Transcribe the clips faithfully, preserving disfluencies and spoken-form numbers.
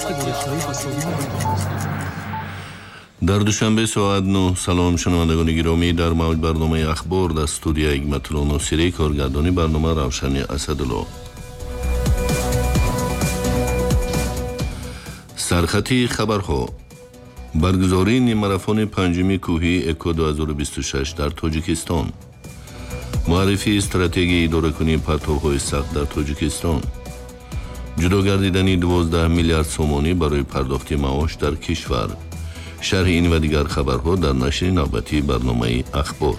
дар душанбе соат нӯ. салом шунавандагони гиромӣ, дар мавҷ барномаи ахбор дар студияи Ҳикматулло Носирӣ, коргардони барнома Равшани Асадулло. сархати хабарҳо. баргузории марафони панҷуми кӯҳии эко ду ҳазору бисту шаш дар Тоҷикистон. муаррифии стратегияи идоракунии партовҳои сахт дар Тоҷикистон. ҷудо гардидани дувоздаҳ миллиард сомонӣ барои пардохти маош дар кишвар. шарҳи ин ва дигар хабарҳо дар нашри навбатии барномаи ахбор.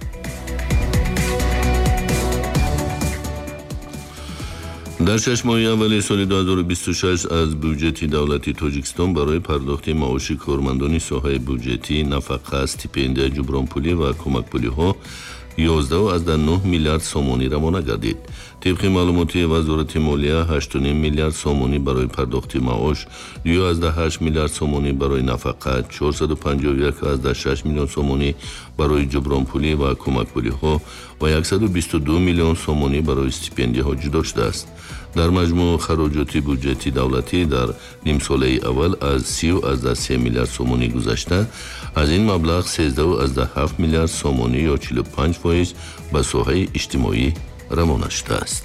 дар шаш моҳи аввали соли ду ҳазору бисту шаш аз бюҷети давлати Тоҷикистон барои пардохти маоши кормандони соҳаи бюҷетӣ, нафақа, стипендия, ҷубронпулӣ ва кӯмакпулиҳо ёздаҳ азда нӯҳ миллиард сомонӣ равона гардид. тибқи маълумоти вазорати молия, ҳашту ним миллиард сомонӣ барои пардохти маош, ду азда ҳашт миллиард сомонӣ барои нафақа, чорсаду панҷоҳу як азда шаш миллион сомонӣ барои ҷубронпулӣ ва кӯмакпулиҳо ва яксаду бисту ду миллион сомонӣ барои стипендияҳо ҷудо шудааст. дар маҷмӯъ хароҷоти бюҷети давлатӣ дар нимсолаи аввал аз сию азда се миллиард сомонӣ гузашта, аз ин маблағ сездаҳу азда ҳафт миллиард сомонӣ ё чилу панҷ фоиз ба соҳаи иҷтимоӣ равона шудааст.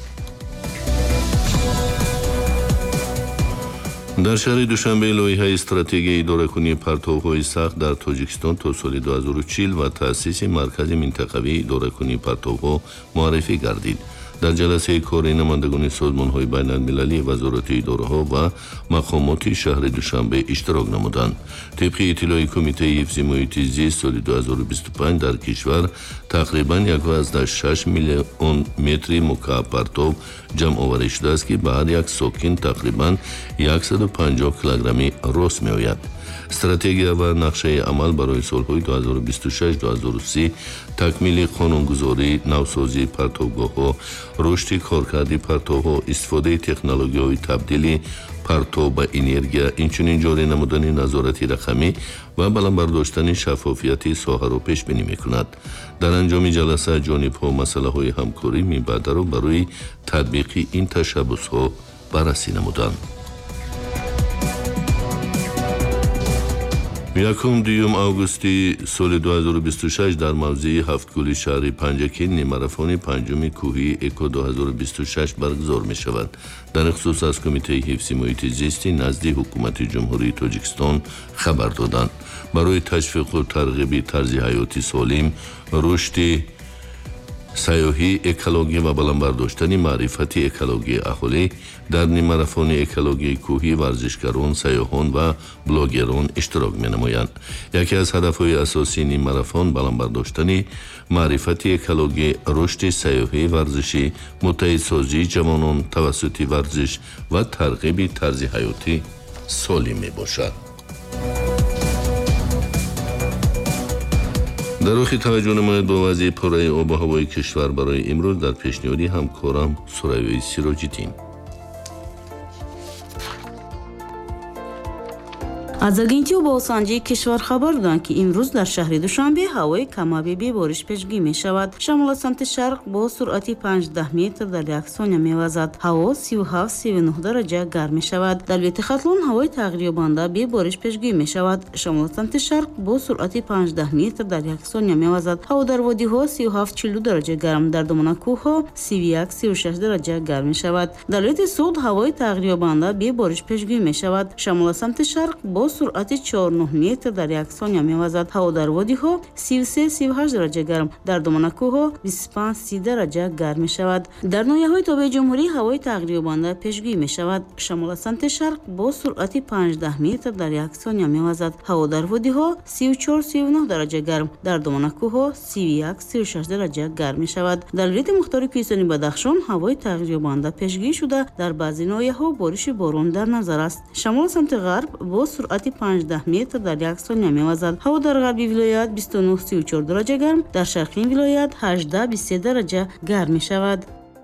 дар шаҳри душанбе лоиҳаи стратегияи идоракунии партовҳои сахт дар Тоҷикистон то соли ду ҳазору чил ва таъсиси маркази минтақавии идоракунии партовҳо муаррифӣ гардид. дар ҷаласаи кори намояндагони созмонҳои байналмилалӣ, вазорати идораҳо ва мақомоти шаҳри Душанбе иштирок намуданд. тибқи иттилои Кумитаи ҳифзи муҳити зист, соли ду ҳазору бисту панҷ дар кишвар тақрибан як азда шаш миллион метри мукааб партов ҷамъоварӣ шудааст, ки ба ҳар як сокин тақрибан яксаду панҷоҳ килограмми рост меояд. стратегия ва нақшаи амал барои солҳои ду ҳазору бисту шаш - ду ҳазору си, такмили қонунгузорӣ, навсозии партовгоҳҳо, рушди коркарди партовҳо, истифодаи технологияҳои табдили партов ба энергия, инчунин ҷорӣ намудани назорати рақамӣ ва баландбардоштани шаффофияти соҳаро пешбинӣ мекунад. дар анҷоми ҷаласа ҷонибҳо масъалаҳои ҳамкорӣ мебаъдаро барои татбиқи ин ташаббусҳо баррасӣ намуданд. якум дуюм августи соли ду ҳазору бисту шаш дар мавзеи ҳафтгули шаҳри Панҷакин марафони панҷуми кӯҳии эко ду ҳазору бисту шаш баргузор мешавад. дар ин хусус аз Кумитаи ҳифзи муҳити зисти назди ҳукумати ҷумҳурии Тоҷикистон хабар доданд. барои ташвиқу тарғиби тарзи ҳаёти солим, рушди сайёҳӣ, экологӣ ва баландбардоштани маърифати экологияи аҳолӣ дар нимарафони экологияи кӯҳӣ варзишгарон, сайёҳон ва блогерон иштирок менамоянд. яке аз ҳадафҳои асосии нимарафон баландбардоштани маърифати экологӣ, рушди сайёҳии варзишӣ, муттаҳидсозии ҷавонон тавассути варзиш ва тарғиби тарзи ҳаёти солим мебошад. дар охир таваҷҷӯҳ намояд ба вазъи пораи обу ҳавои кишвар барои имрӯз дар пешниҳоди ҳамкорам Суравёи Сироҷиддин. аз агентии обоҳосанҷии кишвар хабар доданд, ки имрӯз дар шаҳри Душанбе ҳавои камаби бориш пешгӣ мешавад. шамол аз самти шарқ бо суръати панҷдаҳ метр дар як сония мевазад. ҳаво сию ҳафт - сию нӯҳ дараҷа гарм мешавад. дар ветихатлон ҳавои тағйирёбанда бе бориш пешгӣ мешавад. шамол аз самти шарқ бо суръати панҷдаҳ метр дар як сония мевазад. ҳаво дар водиҳо сию ҳафт - чилу дараҷа гарм, дар доманакӯҳҳо сию як - сию шаш дараҷа гарм мешавад. дар вилояти суд ҳавои тағйирёбанда бе бориш пешгӣ мешавад. шамол аз самти шарқ бо суръати чор нӯҳ метр дар як сония мевазад. ҳаво дар водиҳо сию се - сию ҳашт дараҷа гарм, дар доманакӯҳҳо бисту панҷ - си дараҷа гарм мешавад. дар ноҳияҳои тобеи ҷумҳурӣ ҳавои тағйирёбанда пешгӯӣ мешавад. шамол аз самти шарқ бо суръати панҷдаҳ метр дар як сония мевазад. ҳаво дар водиҳо сию чор - сию нӯҳ дараҷа гарм, дар доманакӯҳҳо сию як - сию шаш дараҷа гарм мешавад. дар вилояти Мухтори Кӯҳистони Бадахшон ҳавои тағйирёбанда пешгӯӣ шуда, дар баъзе ноҳияҳо бориши борон дар назар аст. шамол аз самти ғарб бо суръати панҷдаҳ метр дар як сония мевазад. ҳаво дар ғарби вилоят бисту нӯҳ - сию чор дараҷа гарм, дар шарқии вилоят ҳаждаҳ - бисту се дараҷа гарм мешавад.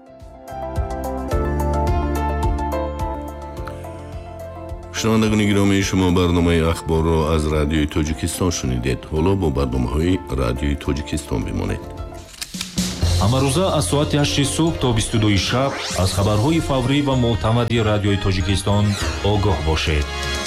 шунавандагони гиромӣ, шумо барномаи ахборро аз радиои Тоҷикистон шунидед. ҳоло бо барномаҳои радиои Тоҷикистон бимонед. ҳамарӯза аз соати ҳашти субҳ то бисту дуи шаб аз хабарҳои фаврӣ ва мӯътамади радиои Тоҷикистон огоҳ бошед.